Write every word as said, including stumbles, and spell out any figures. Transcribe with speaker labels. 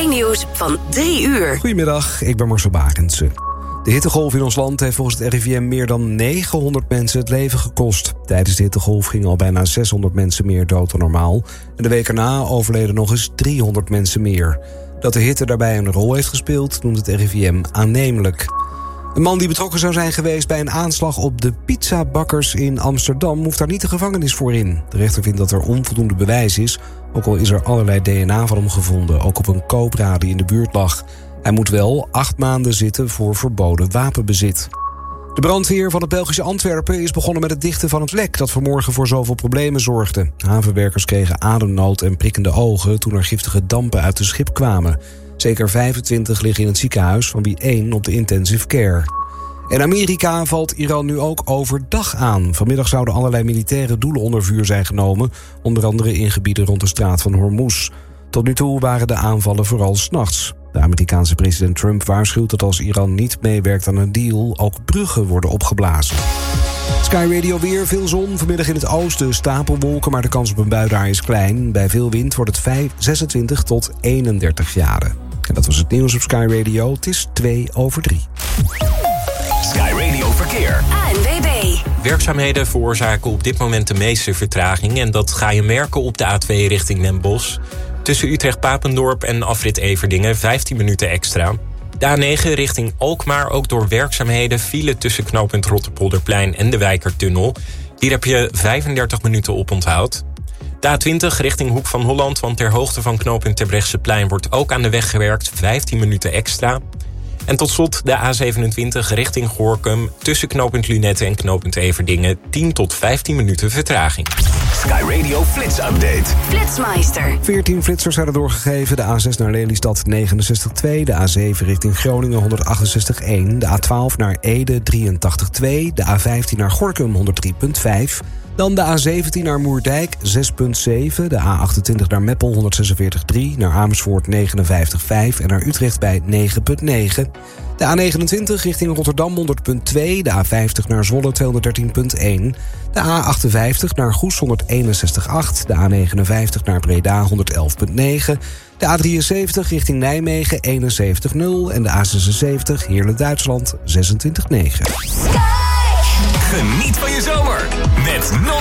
Speaker 1: één Nieuws van drie uur.
Speaker 2: Goedemiddag, ik ben Marcel Barendse. De hittegolf in ons land heeft volgens het R I V M meer dan negenhonderd mensen het leven gekost. Tijdens de hittegolf gingen al bijna zeshonderd mensen meer dood dan normaal. En de week erna overleden nog eens driehonderd mensen meer. Dat de hitte daarbij een rol heeft gespeeld, noemt het R I V M aannemelijk. Een man die betrokken zou zijn geweest bij een aanslag op de pizzabakkers in Amsterdam hoeft daar niet de gevangenis voor in. De rechter vindt dat er onvoldoende bewijs is, ook al is er allerlei D N A van hem gevonden, ook op een Cobra die in de buurt lag. Hij moet wel acht maanden zitten voor verboden wapenbezit. De brandweer van het Belgische Antwerpen is begonnen met het dichten van het lek dat vanmorgen voor zoveel problemen zorgde. Havenwerkers kregen ademnood en prikkende ogen toen er giftige dampen uit de schip kwamen. Zeker vijfentwintig liggen in het ziekenhuis, van wie één op de intensive care. In Amerika valt Iran nu ook overdag aan. Vanmiddag zouden allerlei militaire doelen onder vuur zijn genomen, onder andere in gebieden rond de straat van Hormuz. Tot nu toe waren de aanvallen vooral 's nachts. De Amerikaanse president Trump waarschuwt dat als Iran niet meewerkt aan een deal, ook bruggen worden opgeblazen. Sky Radio weer, veel zon. Vanmiddag in het oosten stapelwolken, maar de kans op een bui daar is klein. Bij veel wind wordt het zesentwintig tot eenendertig graden. En dat was het nieuws op Sky Radio. Het is twee over drie.
Speaker 3: Sky Radio Verkeer.
Speaker 1: A N W B.
Speaker 4: Werkzaamheden veroorzaken op dit moment de meeste vertraging. En dat ga je merken op de A twee richting Den Bosch. Tussen Utrecht-Papendorp en afrit Everdingen vijftien minuten extra. De A negen richting Alkmaar, ook door werkzaamheden, file tussen knooppunt Rotterpolderplein en de Wijkertunnel. Hier heb je vijfendertig minuten op onthoud. De A twintig richting Hoek van Holland, want ter hoogte van knooppunt Terbrechtseplein wordt ook aan de weg gewerkt, vijftien minuten extra. En tot slot de A zevenentwintig richting Gorinchem, tussen knooppunt Lunette en knooppunt Everdingen, tien tot vijftien minuten vertraging.
Speaker 3: Sky Radio Flits Update.
Speaker 1: Flitsmeister.
Speaker 2: veertien flitsers zijn er doorgegeven. De A zes naar Lelystad negenenzestig komma twee. De A zeven richting Groningen honderdachtenzestig komma één. De A twaalf naar Ede drieëntachtig komma twee. De A vijftien naar Gorinchem honderd drie komma vijf. Dan de A zeventien naar Moerdijk zes komma zeven. De A achtentwintig naar Meppel honderdzesenveertig komma drie. Naar Amersfoort negenenvijftig komma vijf. En naar Utrecht bij negen komma negen. De A negenentwintig richting Rotterdam honderd komma twee. De A vijftig naar Zwolle tweehonderddertien komma één. De A achtenvijftig naar Goes honderdeenenzestig komma acht. De A negenenvijftig naar Breda honderd elf komma negen. De A drieënzeventig richting Nijmegen eenenzeventig komma nul. En de A zesenzeventig Heerlen-Duitsland zesentwintig komma negen.
Speaker 3: Geniet van je zomer met non